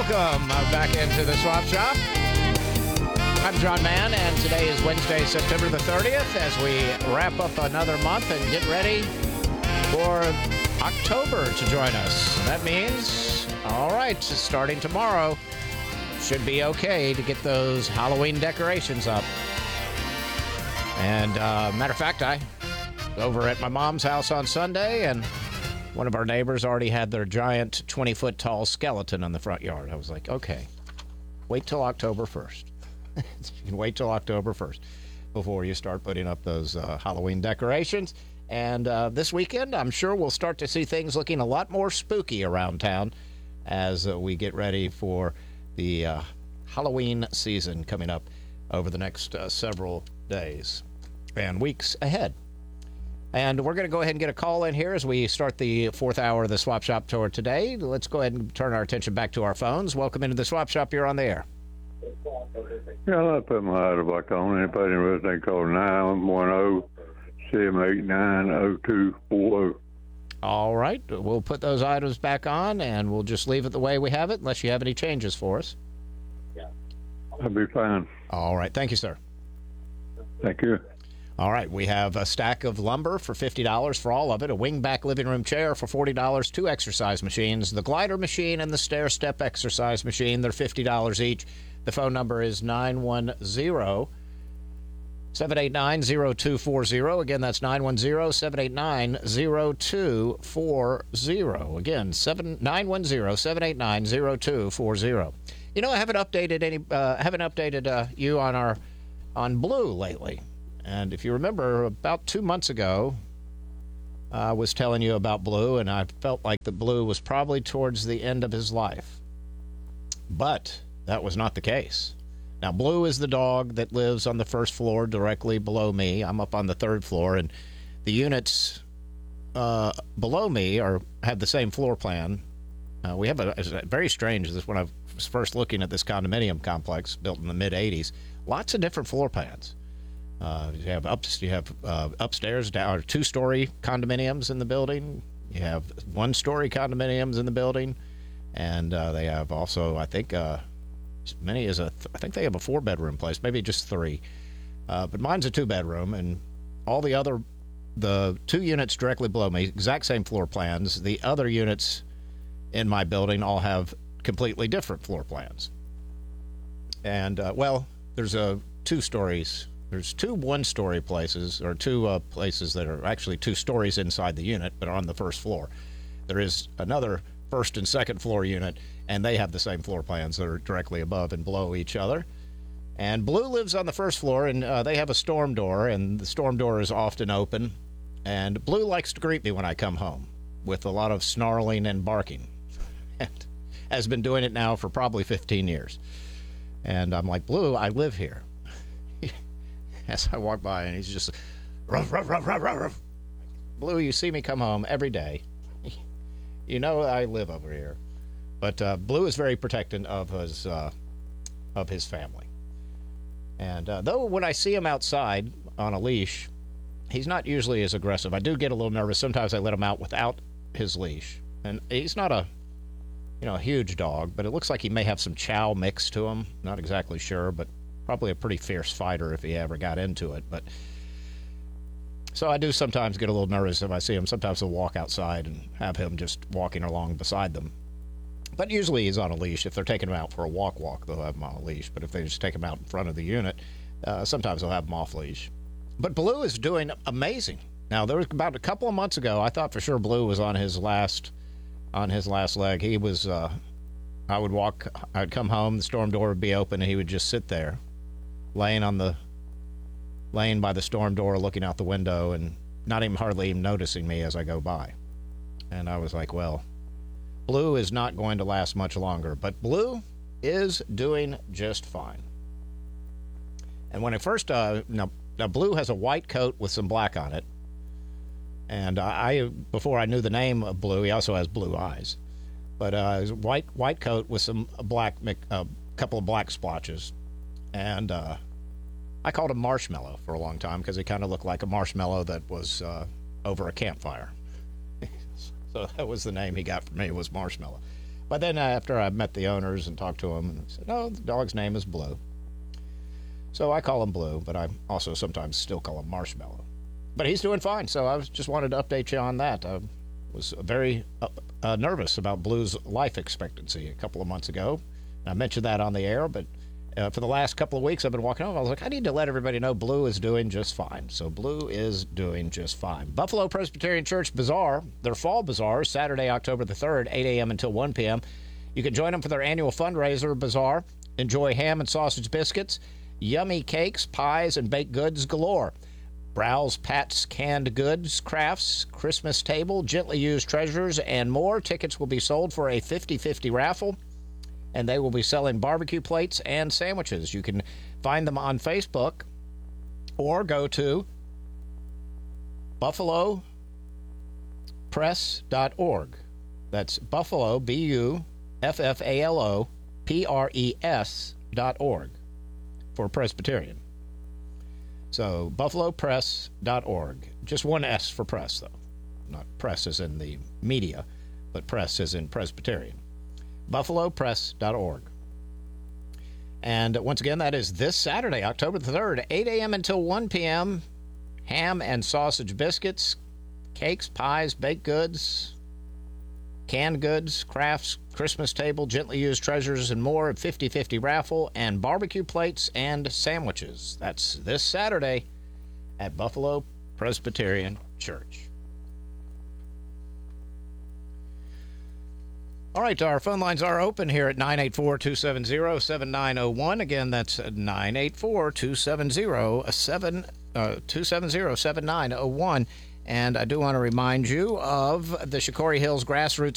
Welcome back into the Swap Shop. I'm John Mann, and today is Wednesday, September the 30th, as we wrap up another month and get ready for October to join us. That means, all right, starting tomorrow, should be okay to get those Halloween decorations up. And matter of fact, I was over at my mom's house on Sunday, and one of our neighbors already had their giant 20-foot tall skeleton in the front yard. I was like, okay, wait till October 1st. You can wait till October 1st before you start putting up those Halloween decorations. And this weekend, I'm sure we'll start to see things looking a lot more spooky around town as we get ready for the Halloween season coming up over the next several days and weeks ahead. And we're going to go ahead and get a call in here as we start the fourth hour of the Swap Shop Tour today. Let's go ahead and turn our attention back to our phones. Welcome into the Swap Shop. You're on the air. Yeah, I put my item back on. Anybody in they call 910-789-0240. All right. We'll put those items back on, and we'll just leave it the way we have it, unless you have any changes for us. That'll be fine. All right. Thank you, sir. Thank you. All right, we have a stack of lumber for $50 for all of it, a wing-back living room chair for $40, two exercise machines, the glider machine and the stair-step exercise machine. They're $50 each. The phone number is 910-789-0240. Again, that's 910-789-0240. Again, 910-789-0240. You know, I haven't updated you on Blue lately. And if you remember, about 2 months ago, I was telling you about Blue, and I felt like the Blue was probably towards the end of his life. But that was not the case. Now, Blue is the dog that lives on the first floor directly below me. I'm up on the third floor, and the units below me have the same floor plan. We have it's very strange. This when I was first looking at this condominium complex built in the mid-'80s. Lots of different floor plans. You have upstairs, down, two-story condominiums in the building. You have one-story condominiums in the building, and they have also, I think, I think they have a four-bedroom place, maybe just three. But mine's a two-bedroom, and all the two units directly below me, exact same floor plans. The other units in my building all have completely different floor plans. And there's two stories. There's two one-story places, or two places that are actually 2 stories inside the unit, but are on the first floor. There is another first and second floor unit, and they have the same floor plans that are directly above and below each other. And Blue lives on the first floor, and they have a storm door, and the storm door is often open. And Blue likes to greet me when I come home with a lot of snarling and barking, and has been doing it now for probably 15 years. And I'm like, Blue, I live here. As I walk by, and he's just ruff, ruff, ruff, ruff, ruff, ruff. Blue, you see me come home every day. You know I live over here. But Blue is very protective of his family. And though when I see him outside on a leash, he's not usually as aggressive. I do get a little nervous. Sometimes I let him out without his leash. And he's not a huge dog, but it looks like he may have some chow mixed to him. Not exactly sure, but probably a pretty fierce fighter if he ever got into it. But so I do sometimes get a little nervous if I see him. Sometimes I'll walk outside and have him just walking along beside them. But usually he's on a leash. If they're taking him out for a walk, they'll have him on a leash. But if they just take him out in front of the unit, sometimes they'll have him off leash. But Blue is doing amazing. Now, there was about a couple of months ago, I thought for sure Blue was on his last leg. He was, I'd come home, the storm door would be open, and he would just sit there, laying by the storm door, looking out the window, and not even hardly even noticing me as I go by. And I was like, well, Blue is not going to last much longer, but Blue is doing just fine. And when I first, now Blue has a white coat with some black on it. And before I knew the name of Blue, he also has blue eyes. But his white coat with some black, couple of black splotches. And I called him Marshmallow for a long time because he kind of looked like a marshmallow that was over a campfire. So that was the name he got from me, was Marshmallow. But then after I met the owners and talked to them, and said, no, the dog's name is Blue. So I call him Blue, but I also sometimes still call him Marshmallow. But he's doing fine, so I just wanted to update you on that. I was very nervous about Blue's life expectancy a couple of months ago. I mentioned that on the air, but for the last couple of weeks I've been walking home. I was like, I need to let everybody know Blue is doing just fine. So Blue is doing just fine. Buffalo Presbyterian Church Bazaar, their fall bazaar, is Saturday, October the 3rd, 8 a.m. until 1 p.m. You can join them for their annual fundraiser bazaar. Enjoy ham and sausage biscuits, yummy cakes, pies, and baked goods galore. Browse Pat's canned goods, crafts, Christmas table, gently used treasures, and more. Tickets will be sold for a 50-50 raffle, and they will be selling barbecue plates and sandwiches. You can find them on Facebook or go to buffalopress.org. That's Buffalo, BUFFALOPRES.org for Presbyterian. So, buffalopress.org. Just one S for press, though. Not press as in the media, but press as in Presbyterian. buffalopress.org. And once again, that is this Saturday, October the 3rd, 8 a.m. until 1 p.m. Ham and sausage biscuits, cakes, pies, baked goods, canned goods, crafts, Christmas table, gently used treasures, and more. 50-50 raffle, and barbecue plates and sandwiches. That's this Saturday at Buffalo Presbyterian Church. All right, our phone lines are open here at 984-270-7901. Again, that's 984-270-7901. And I do want to remind you of the Shikori Hills Grassroots